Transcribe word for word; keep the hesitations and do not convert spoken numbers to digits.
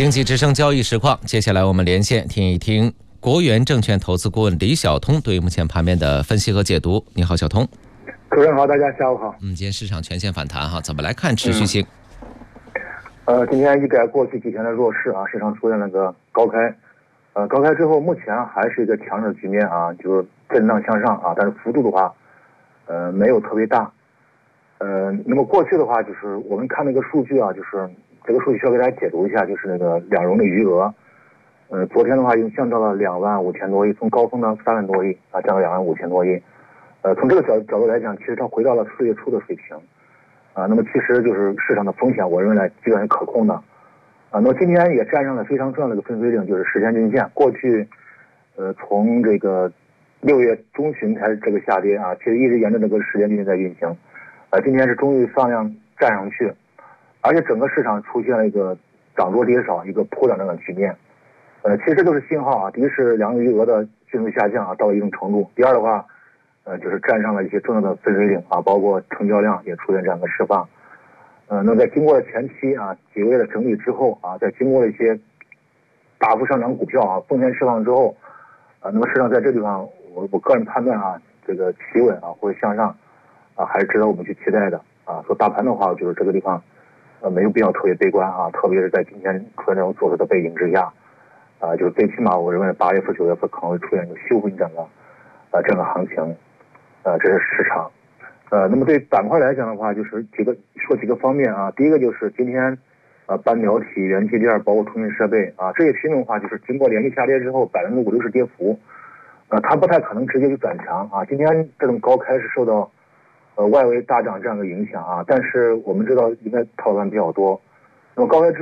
经济之声交易实况，接下来我们连线听一听国元证券投资顾问李晓通对目前盘面的分析和解读。你好，小通。 主持人好，大家下午好。 嗯，今天市场全线反弹哈，怎么来看持续性？ 嗯、呃，今天一改过去几天的弱势啊，市场出现了个高开，呃，高开之后目前还是一个强势的局面啊，就是震荡向上啊，但是幅度的话，呃，没有特别大。呃，那么过去的话，就是我们看那个数据啊，就是这个数据需要给大家解读一下，就是那个两融的余额，呃，昨天的话已经降到了两万五千多亿，从高峰的三万多亿啊，降到两万五千多亿。呃，从这个角角度来讲，其实它回到了四月初的水平，啊，那么其实就是市场的风险，我认为呢基本上是可控的，啊，那么今天也站上了非常重要的一个分水岭，就是十天均线。过去，呃，从这个六月中旬开始这个下跌啊，其实一直沿着这个十天均线在运行。呃，今天是终于放量站上去，而且整个市场出现了一个涨多跌少、一个普涨这样的局面。呃，其实这都是信号啊。第一是两融余额的迅速下降啊，到了一定程度；第二的话，呃，就是站上了一些重要的分水岭啊，包括成交量也出现这样的释放。呃，那在经过了前期啊几个月的整理之后啊，在经过了一些大幅上涨股票啊风险释放之后，啊，那么市场在这地方，我我个人判断啊，这个企稳啊或者向上。啊，还是值得我们去期待的啊。说大盘的话，我觉得这个地方，呃，没有必要特别悲观啊，特别是在今天出现这种走势的背景之下，啊，就是最起码我认为八月份、九月份可能会出现一个修复性这样的，呃，这样的行情，呃，这是市场。呃，那么对板块来讲的话，就是几个说几个方面啊。第一个就是今天，呃，半导体、元器件包括通讯设备啊这些品种的话，就是经过连续下跌之后百分之五六十跌幅，呃，它不太可能直接就转强啊。今天这种高开是受到呃，外围大涨这样的影响啊，但是我们知道应该套牢比较多，那么高开之